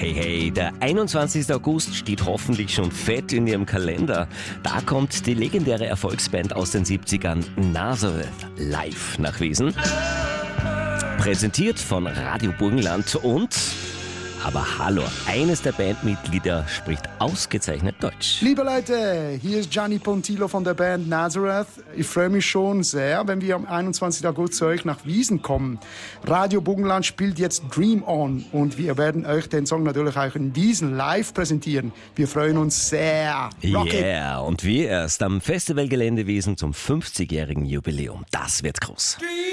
Hey, der 21. August steht hoffentlich schon fett in Ihrem Kalender. Da kommt die legendäre Erfolgsband aus den 70ern Nazareth live nach Wiesn. Präsentiert von Radio Burgenland und... Aber hallo, eines der Bandmitglieder spricht ausgezeichnet Deutsch. Liebe Leute, hier ist Gianni Pontilo von der Band Nazareth. Ich freue mich schon sehr, wenn wir am 21. August zu euch nach Wiesn kommen. Radio Burgenland spielt jetzt Dream On und wir werden euch den Song natürlich auch in Wiesn live präsentieren. Wir freuen uns sehr. Yeah, und wir erst am Festivalgelände Wiesn zum 50-jährigen Jubiläum. Das wird groß.